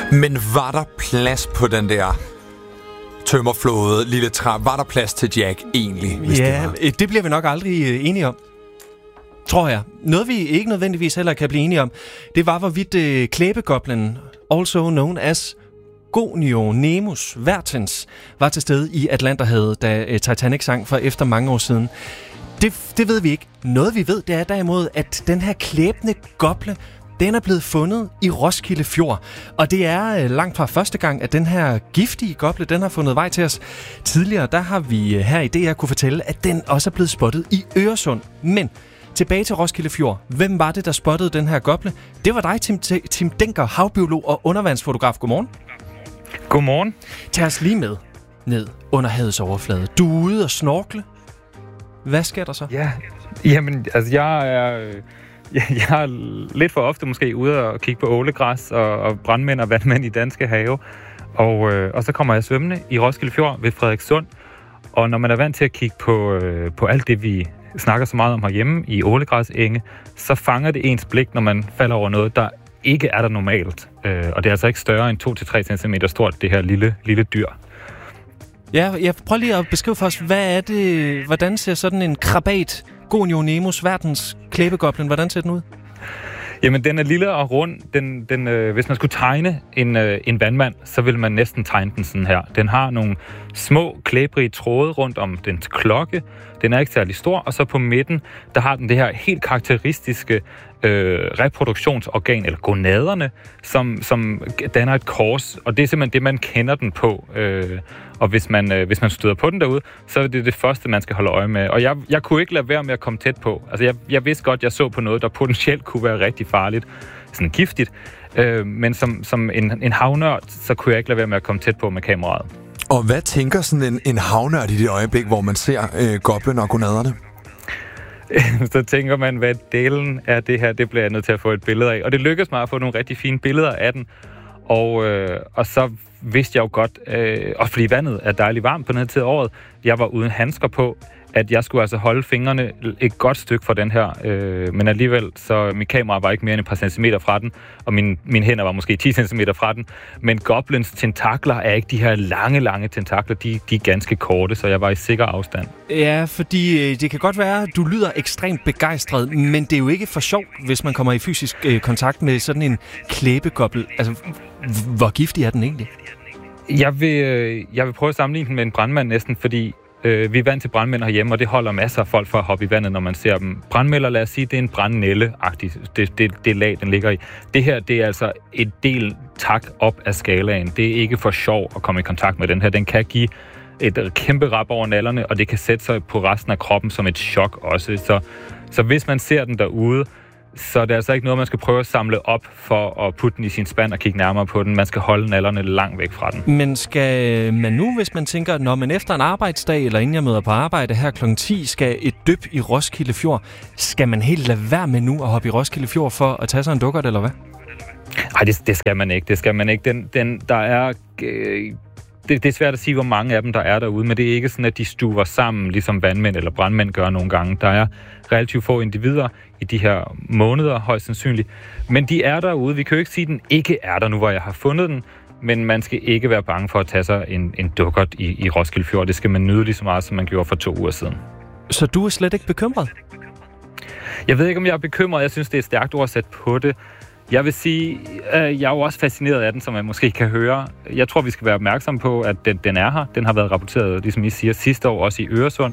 Men var der plads på den der tømmerflåde, lille trappe? Var der plads til Jack egentlig? Ja, det bliver vi nok aldrig enige om. Tror jeg. Noget vi ikke nødvendigvis heller kan blive enige om, det var hvorvidt klæbegoblinen, also known as Gonionemus vertens, var til stede i Atlanterhavet, da Titanic sank for efter mange år siden. Det ved vi ikke. Noget vi ved, det er derimod, at den her klæbende goble, den er blevet fundet i Roskilde Fjord. Og det er langt fra første gang, at den her giftige goble, den har fundet vej til os. Tidligere, der har vi her i DR kunne fortælle, at den også er blevet spottet i Øresund. Men tilbage til Roskilde Fjord. Hvem var det, der spottede den her goble? Det var dig, Tim Denker, havbiolog og undervandsfotograf. Godmorgen. Godmorgen. Tag os lige med ned under havets overflade. Du er ude og snorkle. Hvad sker der så? Ja, jamen, altså jeg er lidt for ofte måske ude og kigge på ålegræs og brandmænd og vandmænd i danske have. Og så kommer jeg svømmende i Roskilde Fjord ved Frederikssund. Og når man er vant til at kigge på alt det, vi snakker så meget om herhjemme i ålegræsenge, så fanger det ens blik, når man falder over noget, der ikke er der normalt. Og det er altså ikke større end 2-3 cm stort, det her lille dyr. Ja, jeg prøver lige at beskrive for os, hvad er det, hvordan ser sådan en krabat Gonionemus verdens klæbegoblin, hvordan ser den ud? Jamen, den er lille og rund. Hvis man skulle tegne en vandmand, så vil man næsten tegne den sådan her. Den har nogle små klæbrige tråde rundt om dens klokke. Den er ikke særlig stor, og så på midten, der har den det her helt karakteristiske reproduktionsorgan, eller gonaderne, som danner et kors. Og det er simpelthen det, man kender den på. Og hvis man støder på den derude, så er det det første, man skal holde øje med. Og jeg kunne ikke lade være med at komme tæt på. Altså, jeg vidste godt, jeg så på noget, der potentielt kunne være rigtig farligt, sådan giftigt. Men som en havnørd, så kunne jeg ikke lade være med at komme tæt på med kameraet. Og hvad tænker sådan en havnørd i det øjeblik, hvor man ser goblen og gonaderne? Så tænker man, hvad delen er det her, det bliver jeg nødt til at få et billede af. Og det lykkedes mig at få nogle rigtig fine billeder af den. Og så vidste jeg jo godt, og fordi vandet er dejligt varmt på den her tid af året, jeg var uden handsker på, at jeg skulle altså holde fingrene et godt stykke fra den her. Men alligevel, så mit kamera var ikke mere end et par centimeter fra den, og mine hænder var måske 10 centimeter fra den. Men goblins tentakler er ikke de her lange tentakler, de er ganske korte, så jeg var i sikker afstand. Ja, fordi det kan godt være, at du lyder ekstremt begejstret, men det er jo ikke for sjovt, hvis man kommer i fysisk kontakt med sådan en klæbegobbel. Altså, hvor giftig er den egentlig? Jeg vil prøve at sammenligne den med en brandmand næsten, fordi vi er vant til brandmænd herhjemme, og det holder masser af folk for at hoppe i vandet, når man ser dem. Brandmælder, lad os sige, det er en brandnælle-agtig, det lag, den ligger i. Det her, det er altså et del tak op af skalaen. Det er ikke for sjov at komme i kontakt med den her. Den kan give et kæmpe rap over nallerne, og det kan sætte sig på resten af kroppen som et chok også. Så hvis man ser den derude, så det er altså ikke noget, man skal prøve at samle op for at putte den i sin spand og kigge nærmere på den. Man skal holde nallerne langt væk fra den. Men skal man nu, hvis man tænker, når man efter en arbejdsdag, eller inden jeg møder på arbejde her kl. 10, skal et dyb i Roskilde Fjord, skal man helt lade være med nu at hoppe i Roskilde Fjord for at tage sig en dukkert, eller hvad? Nej, det skal man ikke. Det skal man ikke. Der er... Det er svært at sige, hvor mange af dem, der er derude, men det er ikke sådan, at de stuver sammen, ligesom vandmænd eller brandmænd gør nogle gange. Der er relativt få individer i de her måneder, højst sandsynligt. Men de er derude. Vi kan jo ikke sige, at den ikke er der nu, hvor jeg har fundet den, men man skal ikke være bange for at tage sig en dukkert i Roskilde Fjord. Det skal man nyde lige så meget, som man gjorde for 2 uger siden. Så du er slet ikke bekymret? Jeg ved ikke, om jeg er bekymret. Jeg synes, det er et stærkt ord at sætte på det. Jeg vil sige, jeg er jo også fascineret af den, som man måske kan høre. Jeg tror, vi skal være opmærksomme på, at den er her. Den har været rapporteret, ligesom I siger, sidste år også i Øresund.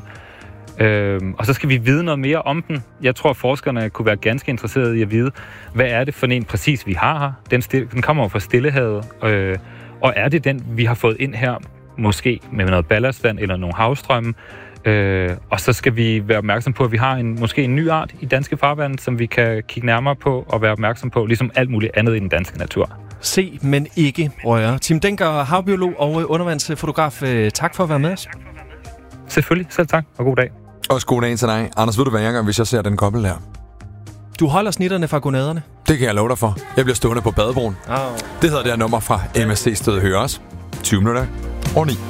Og så skal vi vide noget mere om den. Jeg tror, forskerne kunne være ganske interesserede i at vide, hvad er det for en præcis, vi har her. Den kommer jo fra Stillehavet. Og er det den, vi har fået ind her, måske med noget ballastvand eller nogle havstrømme? Og så skal vi være opmærksom på, at vi har måske en ny art i danske farvand, som vi kan kigge nærmere på og være opmærksom på, ligesom alt muligt andet i den danske natur. Se, men ikke røre. Tim Denker, havbiolog og undervandsfotograf. Tak for at være med os. Selvfølgelig. Selv tak, og god dag. Også god dag til dig. Anders, ved du, hvad jeg gør, hvis jeg ser den kobbel her? Du holder snitterne fra gonaderne? Det kan jeg love dig for. Jeg bliver stående på badebroen. Det hedder det her nummer fra MSC Støde Høres. 20 minutter over 9.